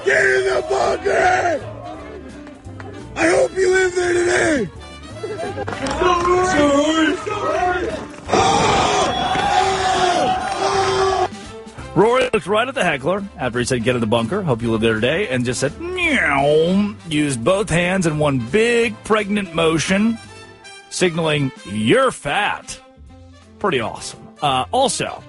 Get in the bunker! I hope you live there today! Rory looked right at the heckler after he said, get in the bunker, hope you live there today, and just said, meow, used both hands in one big pregnant motion, signaling, you're fat. Pretty awesome. Also,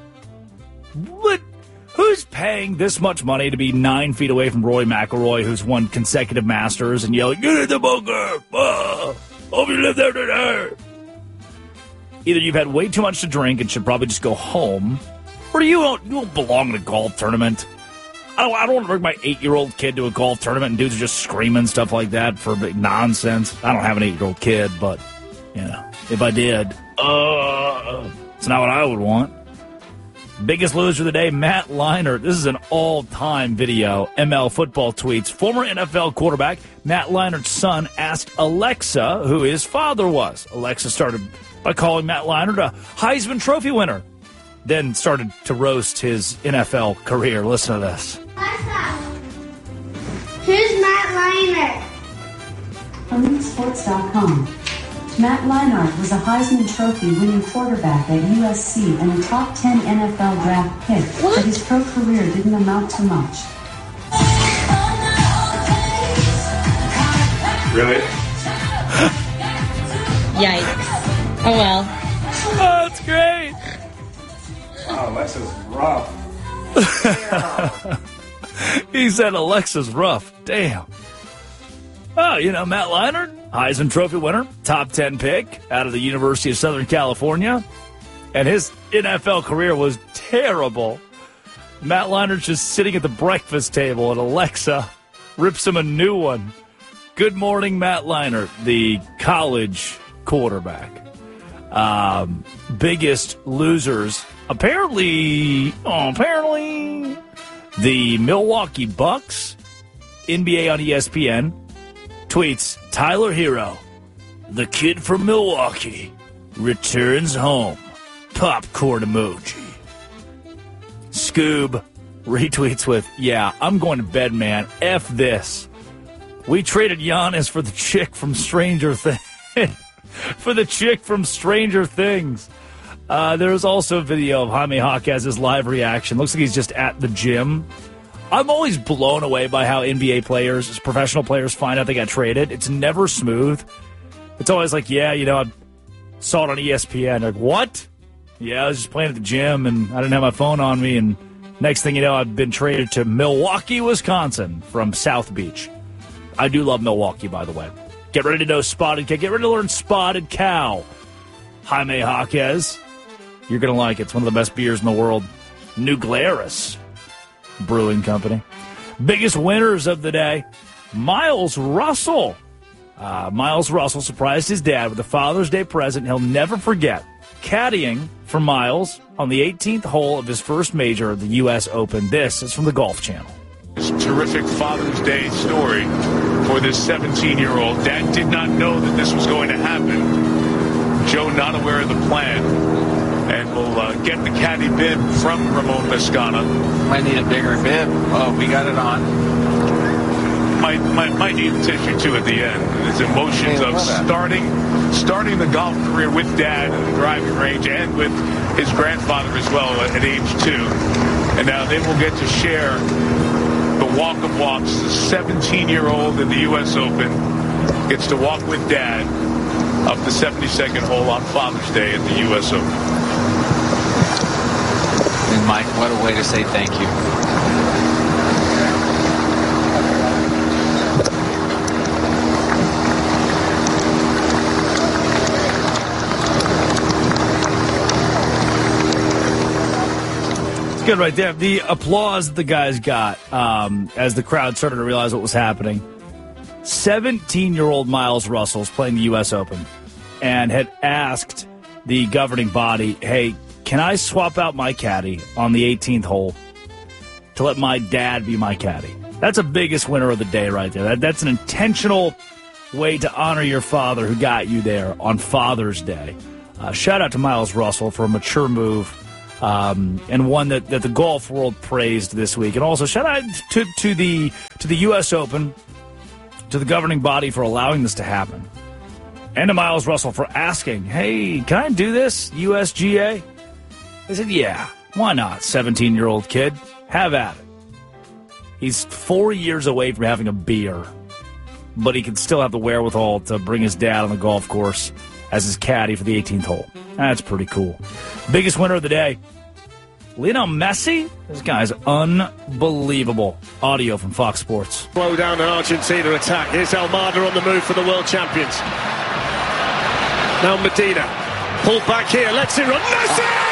who's paying this much money to be 9 feet away from Rory McIlroy, who's won consecutive Masters, and yelling, get in the bunker, hope you live there today? Either you've had way too much to drink and should probably just go home, or you don't belong in a golf tournament. I don't want to bring my 8-year-old kid to a golf tournament and dudes are just screaming stuff like that for big nonsense. I don't have an 8-year-old kid, but, you know, if I did, it's not what I would want. Biggest loser of the day, Matt Leinart. This is an all-time video. ML Football tweets, former NFL quarterback Matt Leinart's son asked Alexa who his father was. Alexa started by calling Matt Leinart a Heisman Trophy winner, then started to roast his NFL career. Listen to this. Alexa, who's Matt Leinart? From LeagueSports.com. Matt Leinart was a Heisman Trophy winning quarterback at USC and a top 10 NFL draft pick, but his pro career didn't amount to much. Really? Yikes. Oh well. Oh, it's great. Wow, Alexa's rough. He said Alexa's rough. Damn. Oh, you know, Matt Leinart, Heisman Trophy winner, top 10 pick out of the University of Southern California. And his NFL career was terrible. Matt Leinart's just sitting at the breakfast table, and Alexa rips him a new one. Good morning, Matt Leinart, the college quarterback. Biggest losers, apparently, the Milwaukee Bucks. NBA on ESPN tweets, Tyler Hero, the kid from Milwaukee, returns home. Popcorn emoji. Scoob retweets with, yeah, I'm going to bed, man. F this. We traded Giannis for the chick from Stranger Things. There's also a video of Jaime Jaquez's live reaction. Looks like he's just at the gym. I'm always blown away by how NBA players, professional players, find out they got traded. It's never smooth. It's always like, yeah, you know, I saw it on ESPN. Like, what? Yeah, I was just playing at the gym, and I didn't have my phone on me, and next thing you know, I've been traded to Milwaukee, Wisconsin from South Beach. I do love Milwaukee, by the way. Get ready to know Spotted Cow. Get ready to learn Spotted Cow. Jaime Jaquez. You're going to like it. It's one of the best beers in the world. New Glarus Brewing Company. Biggest winners of the day, Miles Russell. Miles Russell surprised his dad with a Father's Day present he'll never forget. Caddying for Miles on the 18th hole of his first major of the U.S. Open. This is from the Golf Channel. It's a terrific Father's Day story for this 17-year-old. Dad did not know that this was going to happen. Joe not aware of the plan. And we'll get the caddy bib from Ramon Pescana. Might need a bigger bib. Oh, we got it on. Might need a tissue, too, at the end. His emotions of starting the golf career with Dad in the driving range and with his grandfather as well at age 2. And now they will get to share the walk of walks. The 17-year-old in the U.S. Open gets to walk with Dad up the 72nd hole on Father's Day at the U.S. Open. And Mike, what a way to say thank you. It's good right there. The applause that the guys got as the crowd started to realize what was happening. 17-year-old Miles Russell's playing the U.S. Open and had asked the governing body, hey, can I swap out my caddy on the 18th hole to let my dad be my caddy? That's a biggest winner of the day right there. That's an intentional way to honor your father who got you there on Father's Day. Shout out to Miles Russell for a mature move and one that the golf world praised this week. And also shout out to the U.S. Open, to the governing body for allowing this to happen, and to Miles Russell for asking, hey, can I do this, USGA? They said, yeah, why not, 17-year-old kid? Have at it. He's 4 years away from having a beer, but he can still have the wherewithal to bring his dad on the golf course as his caddy for the 18th hole. That's pretty cool. Biggest winner of the day, Lionel Messi. This guy's unbelievable. Audio from Fox Sports. Slow down an Argentina attack. Here's Almada on the move for the world champions. Now Medina. Pulled back here. Let's it run. Messi!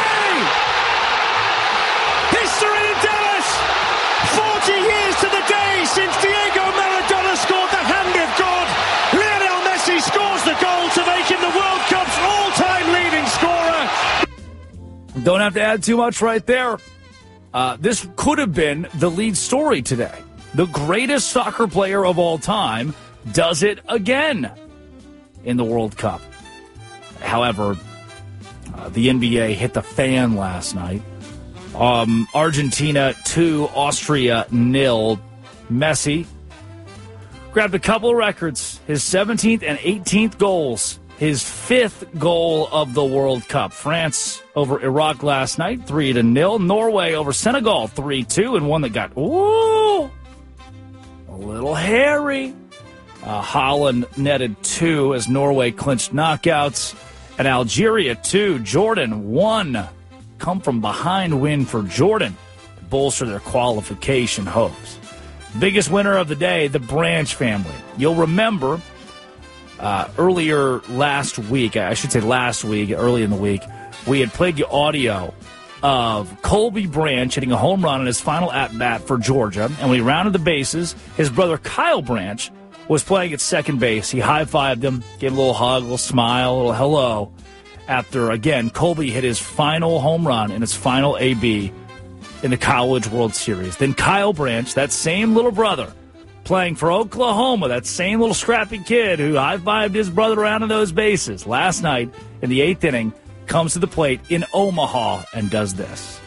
History in Dallas! 40 years to the day since Diego Maradona scored the hand of God. Lionel Messi scores the goal to make him the World Cup's all-time leading scorer. Don't have to add too much right there. This could have been the lead story today. The greatest soccer player of all time does it again in the World Cup. However, the NBA hit the fan last night. Argentina 2, Austria 0. Messi grabbed a couple of records. His 17th and 18th goals. His 5th goal of the World Cup. France over Iraq last night, 3-0. Norway over Senegal, 3-2, and one that got, a little hairy. Holland netted 2 as Norway clinched knockouts. And Algeria 2, Jordan 1. Come from behind win for Jordan to bolster their qualification hopes. Biggest winner of the day, the Branch family. You'll remember earlier last week, early in the week, we had played you audio of Colby Branch hitting a home run in his final at-bat for Georgia. And when he rounded the bases, his brother Kyle Branch was playing at second base. He high-fived him, gave a little hug, a little smile, a little hello. After, again, Colby hit his final home run in his final AB in the College World Series. Then Kyle Branch, that same little brother, playing for Oklahoma, that same little scrappy kid who high-fived his brother around in those bases last night in the 8th inning, comes to the plate in Omaha and does this.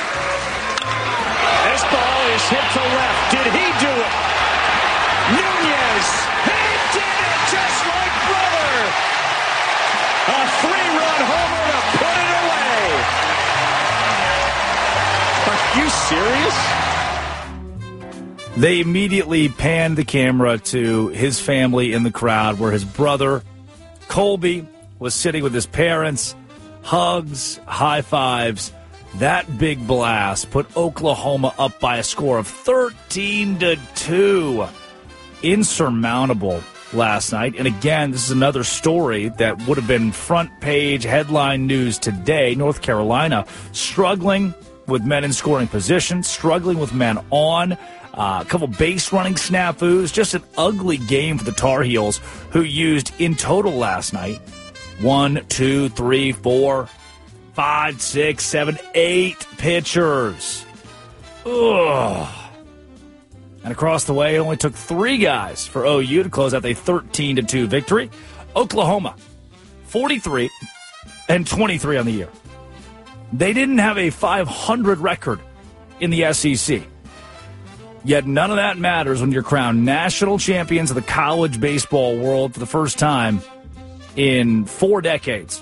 This ball is hit to left. Did he do it? Nunez! He did it just like brother! A 3-run homer to put it away! Are you serious? They immediately panned the camera to his family in the crowd where his brother, Colby, was sitting with his parents. Hugs, high fives. That big blast put Oklahoma up by a score of 13-2. Insurmountable last night. And again, this is another story that would have been front page headline news today. North Carolina struggling with men in scoring position, struggling with men on. A couple base running snafus. Just an ugly game for the Tar Heels, who used in total last night 1, 2, 3, 4, 5, 6, 7, 8 pitchers. Ugh. And across the way, it only took 3 guys for OU to close out a 13-2 victory. Oklahoma, 43 and 23 on the year. They didn't have a 500 record in the SEC. Yet none of that matters when you're crowned national champions of the college baseball world for the first time in 4 decades.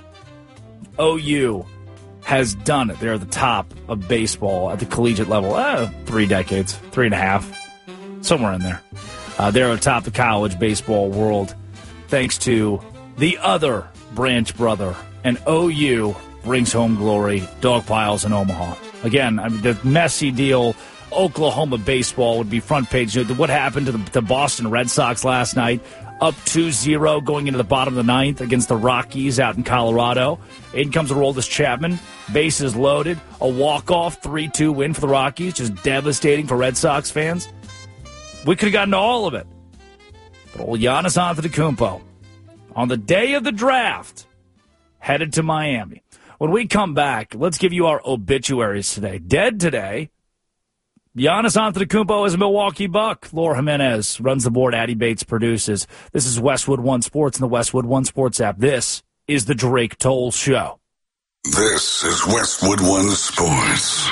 OU has done it. They're at the top of baseball at the collegiate level. 3 decades, 3.5, somewhere in there. They're atop the college baseball world thanks to the other Branch brother. And OU brings home glory, dog piles in Omaha. Again, I mean, the Messi deal, Oklahoma baseball would be front page. What happened to the Boston Red Sox last night? Up 2-0 going into the bottom of the 9th against the Rockies out in Colorado. In comes Aroldis Chapman. Bases loaded. A walk-off 3-2 win for the Rockies. Just devastating for Red Sox fans. We could have gotten to all of it. But old Giannis Antetokounmpo, on the day of the draft, headed to Miami. When we come back, let's give you our obituaries today. Dead today, Giannis Antetokounmpo is a Milwaukee Buck. Laura Jimenez runs the board. Addie Bates produces. This is Westwood One Sports and the Westwood One Sports app. This is the Drake Toll Show. This is Westwood One Sports.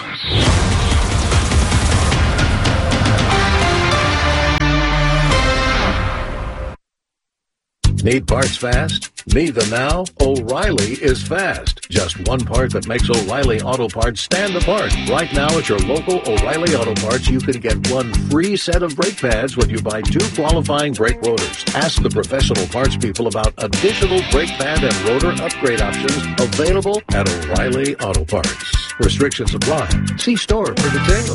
Need parts fast? Need them now? O'Reilly is fast. Just one part that makes O'Reilly Auto Parts stand apart. Right now at your local O'Reilly Auto Parts, you can get one free set of brake pads when you buy 2 qualifying brake rotors. Ask the professional parts people about additional brake pad and rotor upgrade options available at O'Reilly Auto Parts. Restrictions apply. See store for details.